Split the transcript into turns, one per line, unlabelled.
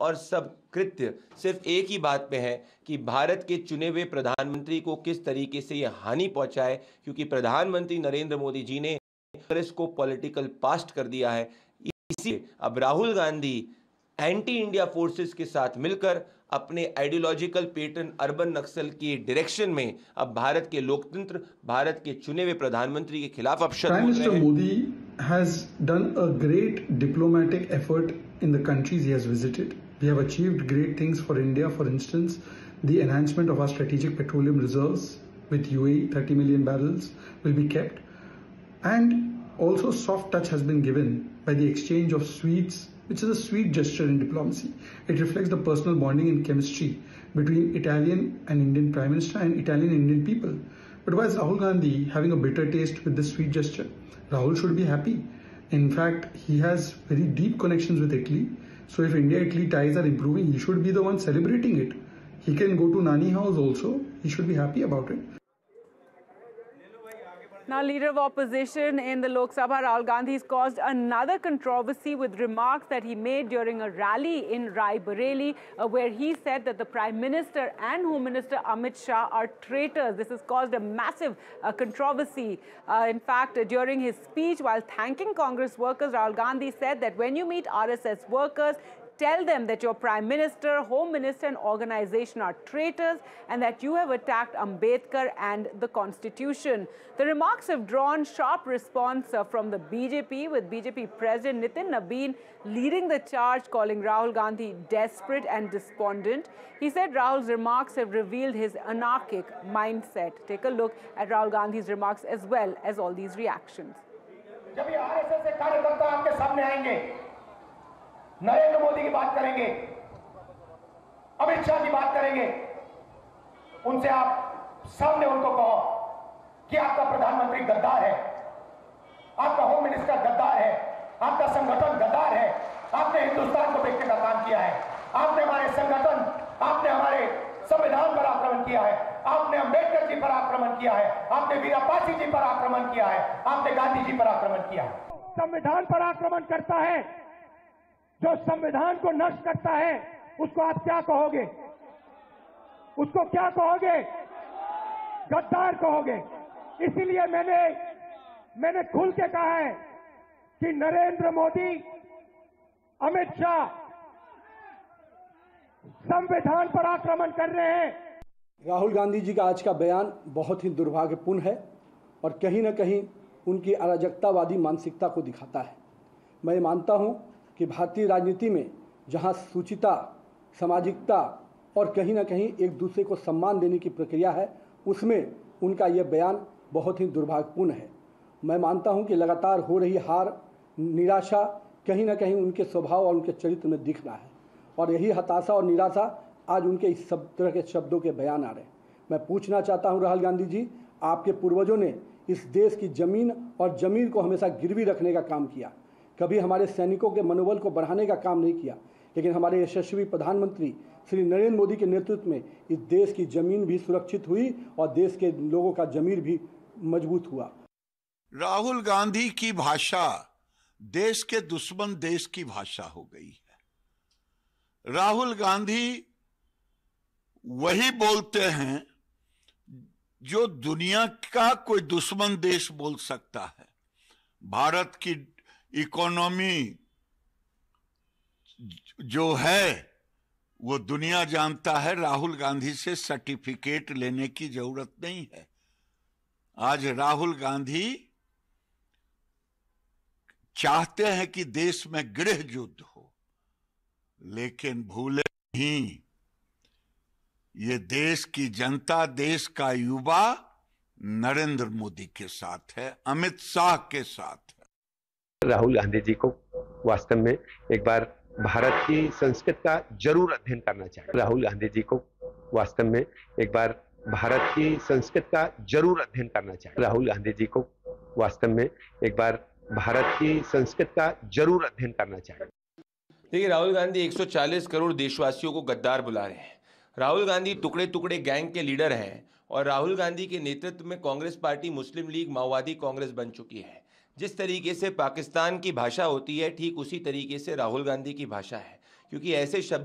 और सब कृत्य सिर्फ एक ही बात पे है कि भारत के चुने हुए प्रधानमंत्री को किस तरीके से यह हानि पहुंचाए, क्योंकि प्रधानमंत्री नरेंद्र मोदी जी ने कांग्रेस को पॉलिटिकल पास्ट कर दिया है। इसी अब Rahul Gandhi anti India forces के साथ मिलकर अपने आइडियोलॉजिकल पैटर्न अर्बन नक्सल की डायरेक्शन में अब भारत के लोकतंत्र, भारत के चुने हुए प्रधानमंत्री के खिलाफ अब
Prime Minister Modi has done a great diplomatic effort in the countries he has visited. We have achieved great things for India. For instance, the enhancement of our strategic petroleum reserves with UAE 30 million barrels will be kept, and also soft touch has been given by the exchange of sweets, which is a sweet gesture in diplomacy. It reflects the personal bonding and chemistry between Italian and Indian Prime Minister and Italian and Indian people. But why is Rahul Gandhi having a bitter taste with this sweet gesture? Rahul should be happy. In fact, he has very deep connections with Italy. So if India-Italy ties are improving, he should be the one celebrating it. He can go to Nani house also. He should be happy about it.
Now, Leader of Opposition in the Lok Sabha, Rahul Gandhi, has caused another controversy with remarks that he made during a rally in Rai Bareli, where he said that the Prime Minister and Home Minister Amit Shah are traitors. This has caused a massive controversy. In fact, during his speech while thanking Congress workers, Rahul Gandhi said that when you meet RSS workers, tell them that your Prime Minister, Home Minister and organization are traitors and that you have attacked Ambedkar and the Constitution. The remarks have drawn sharp response from the BJP, with BJP President Nitin Nabin leading the charge, calling Rahul Gandhi desperate and despondent. He said Rahul's remarks have revealed his anarchic mindset. Take a look at Rahul Gandhi's remarks as well as all these reactions.
जब ये RSS के कार्यकर्ता आपके सामने आएंगे, नरेंद्र मोदी की बात करेंगे, अमित शाह की बात करेंगे, उनसे आप सामने उनको कहो कि आपका प्रधानमंत्री गद्दार है, आपका होम मिनिस्टर गद्दार है, आपका संगठन गद्दार है, आपने हिंदुस्तान को बेचने का काम किया है, आपने हमारे संगठन, आपने हमारे संविधान पर आक्रमण किया है, आपने अंबेडकर जी पर आक्रमण किया है, आपने वीरापासी जी पर आक्रमण किया है, आपने गांधी जी पर आक्रमण किया है। संविधान पर आक्रमण करता है, जो संविधान को नष्ट करता है, उसको आप क्या कहोगे? उसको क्या कहोगे? गद्दार कहोगे। इसीलिए मैंने खुल के कहा है कि नरेंद्र मोदी, अमित शाह संविधान पर आक्रमण कर रहे हैं।
राहुल गांधी जी का आज का बयान बहुत ही दुर्भाग्यपूर्ण है और कहीं न कहीं उनकी अराजकतावादी मानसिकता को दिखाता है। मैं मानता हूं कि भारतीय राजनीति में जहां सूचिता, सामाजिकता और कहीं ना कहीं एक दूसरे को सम्मान देने की प्रक्रिया है, उसमें उनका यह बयान बहुत ही दुर्भाग्यपूर्ण है। मैं मानता हूं कि लगातार हो रही हार, निराशा कहीं ना कहीं उनके स्वभाव और उनके चरित्र में दिख रहा है और यही हताशा और निराशा आज उनके इस सब तरह के शब्दों के बयान आ रहे हैं। मैं पूछना चाहता हूं राहुल गांधी जी, आपके पूर्वजों ने इस देश की जमीन और जमीर को हमेशा गिरवी रखने का काम किया, कभी हमारे सैनिकों के मनोबल को बढ़ाने का काम नहीं किया, लेकिन हमारे यशस्वी प्रधानमंत्री श्री नरेंद्र मोदी के नेतृत्व में इस देश की जमीन भी सुरक्षित हुई और देश के लोगों का जमीर भी मजबूत हुआ।
राहुल गांधी की भाषा देश के दुश्मन देश की भाषा हो गई है। राहुल गांधी वही बोलते हैं जो दुनिया का कोई दुश्मन देश बोल सकता है। भारत की इकोनॉमी जो है वो दुनिया जानता है, राहुल गांधी से सर्टिफिकेट लेने की जरूरत नहीं है। आज राहुल गांधी चाहते हैं कि देश में गृह युद्ध हो, लेकिन भूले नहीं, ये देश की जनता, देश का युवा नरेंद्र मोदी के साथ है, अमित शाह के साथ है।
राहुल गांधी जी को वास्तव में एक बार भारत की संस्कृति का जरूर अध्ययन करना चाहिए। राहुल गांधी जी को वास्तव में एक बार भारत की संस्कृति का जरूर अध्ययन करना चाहिए। राहुल गांधी जी को वास्तव में एक बार भारत की संस्कृति का जरूर अध्ययन करना चाहिए।
देखिए, राहुल गांधी 140 करोड़ देशवासियों को गद्दार बुला रहे हैं। राहुल गांधी टुकड़े टुकड़े गैंग के लीडर हैं और राहुल गांधी के नेतृत्व में कांग्रेस पार्टी, मुस्लिम लीग, माओवादी कांग्रेस बन चुकी है। जिस तरीके से पाकिस्तान की भाषा होती है, ठीक उसी तरीके से राहुल गांधी की भाषा है, क्योंकि ऐसे शब्द